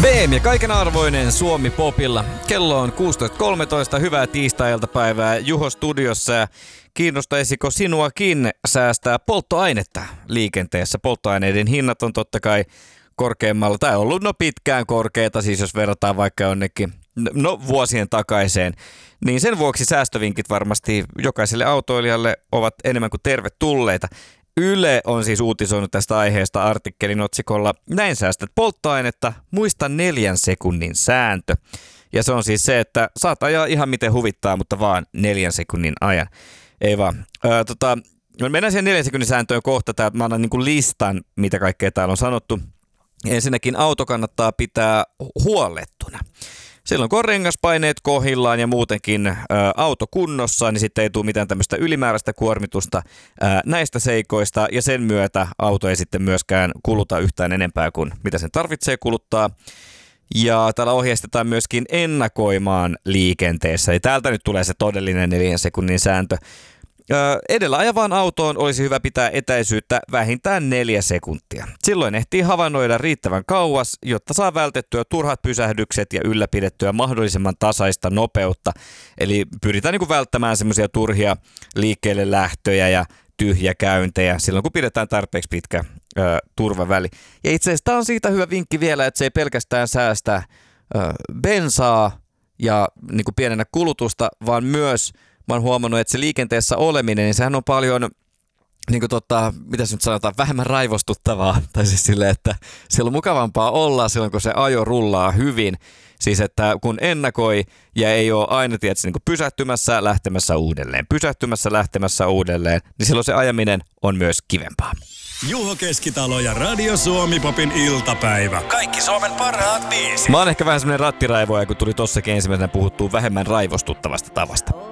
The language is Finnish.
BM ja kaiken arvoinen Suomi Popilla. Kello on 16.13. Hyvää tiistai-iltapäivää Juho studiossa. Ja kiinnostaisiko sinuakin säästää polttoainetta liikenteessä? Polttoaineiden hinnat on totta kai korkeammalla tai ollut pitkään korkeita, siis jos verrataan vaikka jonnekin vuosien takaiseen. Niin sen vuoksi säästövinkit varmasti jokaiselle autoilijalle ovat enemmän kuin tervetulleita. Yle on siis uutisoinut tästä aiheesta artikkelin otsikolla "Näin säästät polttoainetta, muista 4 sekunnin sääntö". Ja se on siis se, että saat ajaa ihan miten huvittaa, mutta vaan 4 sekunnin ajan. Ei vaan. Mennään siihen 4 sekunnin sääntöön kohta. Mä annan niin listan, mitä kaikkea täällä on sanottu. Ensinnäkin auto kannattaa pitää huollettuna. Silloin kun on rengaspaineet kohdillaan ja muutenkin auto kunnossa, niin sitten ei tule mitään tämmöistä ylimääräistä kuormitusta näistä seikoista. Ja sen myötä auto ei sitten myöskään kuluta yhtään enempää kuin mitä sen tarvitsee kuluttaa. Ja täällä ohjeistetaan myöskin ennakoimaan liikenteessä. Eli täältä nyt tulee se todellinen 4 sekunnin sääntö. Edellä ajavaan autoon olisi hyvä pitää etäisyyttä vähintään 4 sekuntia. Silloin ehtii havainnoida riittävän kauas, jotta saa vältettyä turhat pysähdykset ja ylläpidettyä mahdollisimman tasaista nopeutta. Eli pyritään välttämään semmoisia turhia liikkeelle lähtöjä ja tyhjäkäyntejä silloin, kun pidetään tarpeeksi pitkä turvaväli. Ja itse asiassa tämä on siitä hyvä vinkki vielä, että se ei pelkästään säästä bensaa ja pienennä kulutusta, vaan myös mä oon huomannut, että se liikenteessä oleminen, niin sehän on paljon, mitä nyt sanotaan, vähemmän raivostuttavaa. Tai siis silleen, että siellä on mukavampaa olla silloin, kun se ajo rullaa hyvin. Siis, että kun ennakoi ja ei ole aina pysähtymässä, lähtemässä uudelleen, niin silloin se ajaminen on myös kivempaa. Juho Keskitalo ja Radio Suomi Popin iltapäivä. Kaikki Suomen parhaat biisit. Mä oon ehkä vähän semmonen rattiraivoja, kun tuli tossakin ensimmäisenä puhuttua vähemmän raivostuttavasta tavasta.